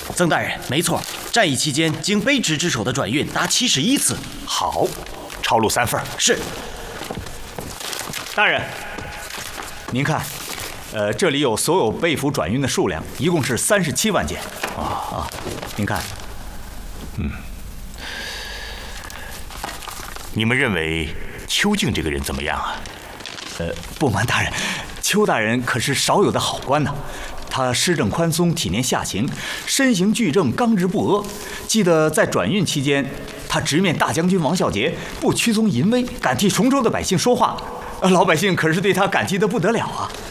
曾大人，没错，战役期间经卑职之手的转运达71次。 好，抄录3份。 是。 大人，您看，这里有所有被俘转运的数量，一共是37万件。您看。 你们认为邱静这个人怎么样啊？ 不瞒大人，邱大人可是少有的好官呐。他施政宽松，体面下情，身形巨正，刚直不阿。记得在转运期间，他直面大将军王孝杰，不屈从淫威，敢替崇州的百姓说话。老百姓可是对他感激得不得了啊！